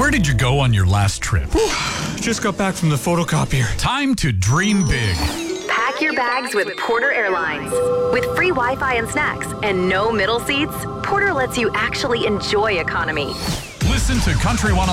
Where did you go on your last trip? Just got back from the photocopier. Time to dream big. Pack your bags with Porter Airlines. With free Wi-Fi and snacks and no middle seats, Porter lets you actually enjoy economy. Listen to Country 105.